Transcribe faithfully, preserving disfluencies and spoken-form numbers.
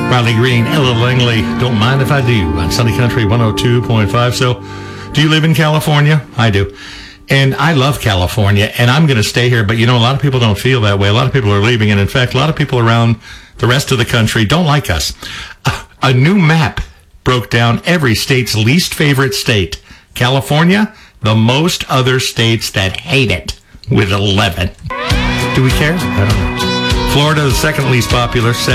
Riley Green, Ella Langley, Don't Mind If I Do, on Sunny Country one oh two point five. So, do you live in California? I do. And I love California, and I'm going to stay here. But, you know, a lot of people don't feel that way. A lot of people are leaving. And, in fact, a lot of people around the rest of the country don't like us. A new map broke down every state's least favorite state. California, the most other states that hate it, with eleven. Do we care? I don't know. Florida, the second least popular,